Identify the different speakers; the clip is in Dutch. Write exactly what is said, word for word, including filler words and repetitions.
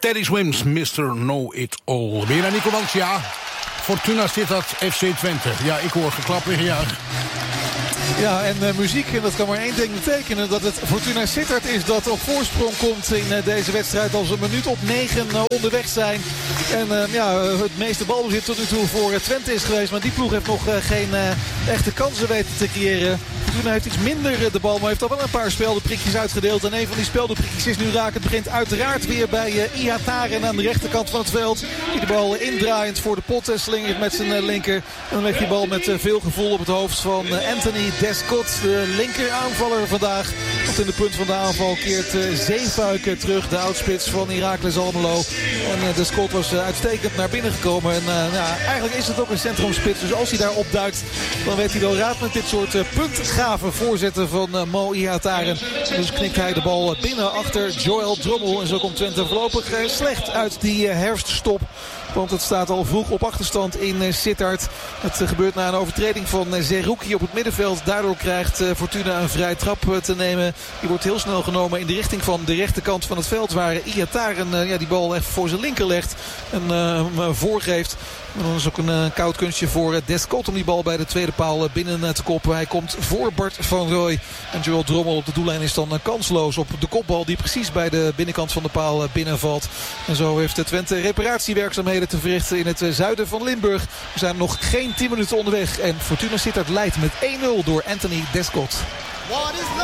Speaker 1: Teddy Swims, mister Know It All. Weer naar Nico Wans, ja. Fortuna Sittard, F C Twente. Ja, ik hoor geklap en gejuich.
Speaker 2: Ja, en uh, muziek, en dat kan maar één ding betekenen. Dat het Fortuna Sittard is dat op voorsprong komt in uh, deze wedstrijd. Als een minuut op negen uh, onderweg zijn. En uh, ja, uh, het meeste balbezit tot nu toe voor uh, Twente is geweest. Maar die ploeg heeft nog uh, geen uh, echte kansen weten te creëren. Fortuna heeft iets minder uh, de bal, maar heeft al wel een paar speldenprikjes uitgedeeld. En een van die speldenprikjes is nu raak. Het begint uiteraard weer bij uh, Ihataren aan de rechterkant van het veld. Die de bal indraaiend voor de pot slingert met zijn uh, linker. En dan legt die bal met uh, veel gevoel op het hoofd van uh, Anthony Descott, de linker aanvaller vandaag. Want in de punt van de aanval keert uh, Zeefuik terug, de oudspits van Heracles Almelo. En uh, Descott was uh, uitstekend naar binnen gekomen. En uh, ja, eigenlijk is het ook een centrumspits. Dus als hij daar opduikt, dan weet hij wel raad met dit soort uh, puntgave voorzetten van uh, Mo Ihataren. Dus knikt hij de bal binnen achter Joel Drommel. En zo komt Twente voorlopig uh, slecht uit die uh, herfststop. Want het staat al vroeg op achterstand in uh, Sittard. Het uh, gebeurt na een overtreding van uh, Zerouki op het middenveld. Daardoor krijgt uh, Fortuna een vrije trap uh, te nemen. Die wordt heel snel genomen in de richting van de rechterkant van het veld. Waar Ihataren uh, ja, die bal echt voor zijn linker legt. En uh, hem uh, voorgeeft. En dan is ook een uh, koud kunstje voor uh, Descott om die bal bij de tweede paal uh, binnen uh, te koppen. Hij komt voor Bart van Rooij. En Joel Drommel op de doellijn is dan uh, kansloos op de kopbal die precies bij de binnenkant van de paal uh, binnenvalt. En zo heeft uh, Twente reparatiewerkzaamheden te verrichten in het uh, zuiden van Limburg. We zijn nog geen tien minuten onderweg. En Fortuna Sittard leidt met één nul door Anthony Descott. What is